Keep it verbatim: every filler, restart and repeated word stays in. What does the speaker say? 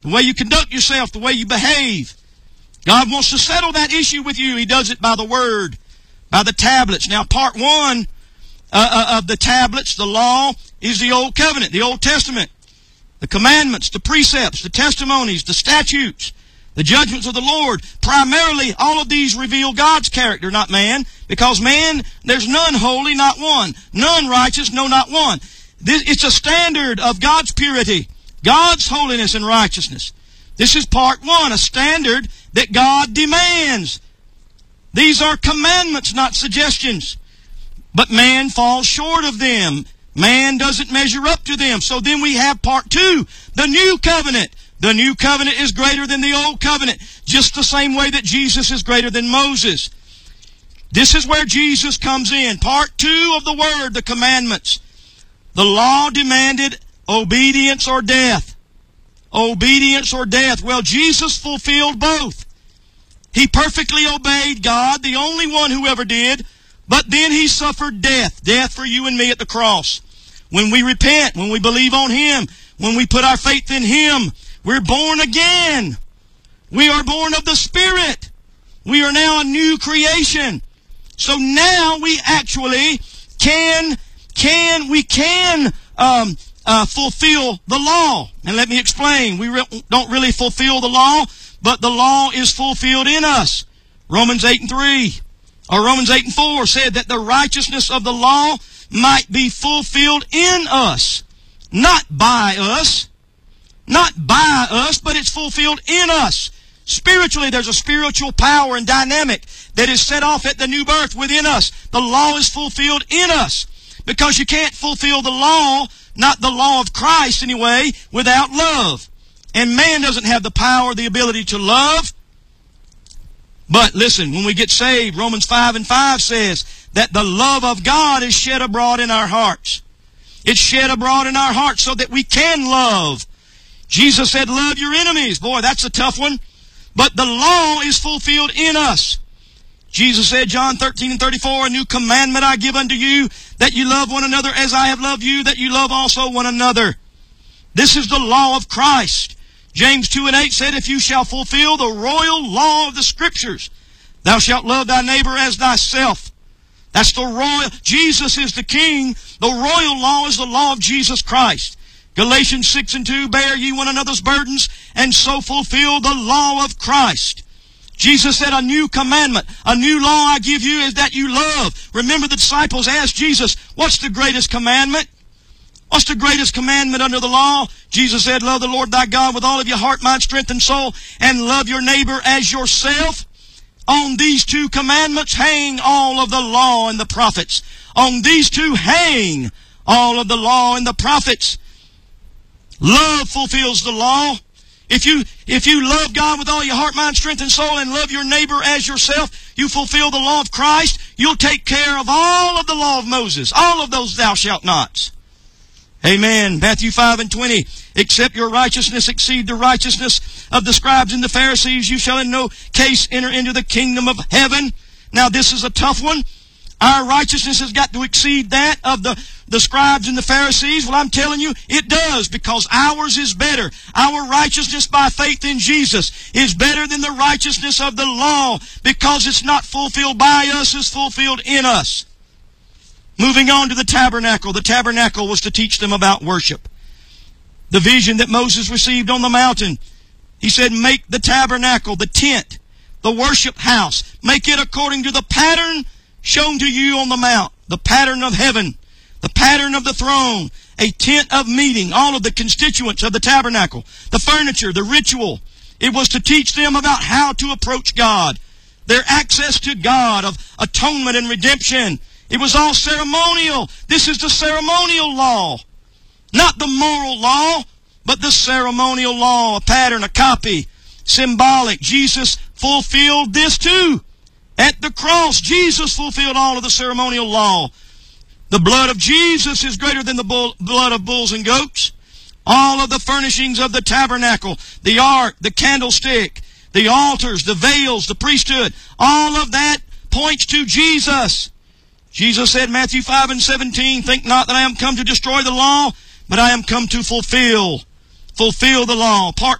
the way you conduct yourself, the way you behave. God wants to settle that issue with you. He does it by the Word, by the tablets. Now, part one uh, uh, of the tablets, the law, is the Old Covenant, the Old Testament. The commandments, the precepts, the testimonies, the statutes, the judgments of the Lord. Primarily, all of these reveal God's character, not man. Because man, there's none holy, not one. None righteous, no, not one. This, it's a standard of God's purity, God's holiness and righteousness. This is part one, a standard that God demands. These are commandments, not suggestions. But man falls short of them. Man doesn't measure up to them. So then we have part two, the new covenant. The new covenant is greater than the old covenant, just the same way that Jesus is greater than Moses. This is where Jesus comes in. Part two of the Word, the commandments. The law demanded obedience or death. Obedience or death. Well, Jesus fulfilled both. He perfectly obeyed God, the only one who ever did, but then He suffered death. Death for you and me at the cross. When we repent, when we believe on Him, when we put our faith in Him, we're born again. We are born of the Spirit. We are now a new creation. So now we actually can, can, we can um, uh, fulfill the law. And let me explain. We re- don't really fulfill the law, but the law is fulfilled in us. Romans eight and three, or Romans eight and four said that the righteousness of the law might be fulfilled in us. Not by us. Not by us, but it's fulfilled in us. Spiritually, there's a spiritual power and dynamic that is set off at the new birth within us. The law is fulfilled in us. Because you can't fulfill the law, not the law of Christ anyway, without love. And man doesn't have the power, the ability to love. But listen, when we get saved, Romans five and five says that the love of God is shed abroad in our hearts. It's shed abroad in our hearts so that we can love. Jesus said, love your enemies. Boy, that's a tough one. But the law is fulfilled in us. Jesus said, John thirteen and thirty-four, a new commandment I give unto you, that you love one another as I have loved you, that you love also one another. This is the law of Christ. James two and eight said, if you shall fulfill the royal law of the Scriptures, thou shalt love thy neighbor as thyself. That's the royal, Jesus is the King. The royal law is the law of Jesus Christ. Galatians six and two, bear ye one another's burdens, and so fulfill the law of Christ. Jesus said, a new commandment, a new law I give you is that you love. Remember the disciples asked Jesus, what's the greatest commandment? What's the greatest commandment under the law? Jesus said, love the Lord thy God with all of your heart, mind, strength, and soul, and love your neighbor as yourself. On these two commandments hang all of the law and the prophets. On these two hang all of the law and the prophets. Love fulfills the law. If you, if you love God with all your heart, mind, strength, and soul, and love your neighbor as yourself, you fulfill the law of Christ. You'll take care of all of the law of Moses, all of those thou shalt nots. Amen. Matthew five and twenty. Except your righteousness exceed the righteousness of the scribes and the Pharisees, you shall in no case enter into the kingdom of heaven. Now this is a tough one. Our righteousness has got to exceed that of the, the scribes and the Pharisees. Well, I'm telling you, it does, because ours is better. Our righteousness by faith in Jesus is better than the righteousness of the law, because it's not fulfilled by us, it's fulfilled in us. Moving on to the tabernacle. The tabernacle was to teach them about worship. The vision that Moses received on the mountain. He said, make the tabernacle, the tent, the worship house. Make it according to the pattern shown to you on the mount. The pattern of heaven. The pattern of the throne. A tent of meeting. All of the constituents of the tabernacle. The furniture, the ritual. It was to teach them about how to approach God. Their access to God of atonement and redemption. It was all ceremonial. This is the ceremonial law. Not the moral law, but the ceremonial law. A pattern, a copy, symbolic. Jesus fulfilled this too. At the cross, Jesus fulfilled all of the ceremonial law. The blood of Jesus is greater than the bull, blood of bulls and goats. All of the furnishings of the tabernacle, the ark, the candlestick, the altars, the veils, the priesthood, all of that points to Jesus. Jesus said, Matthew five and seventeen, think not that I am come to destroy the law, but I am come to fulfill. Fulfill the law. Part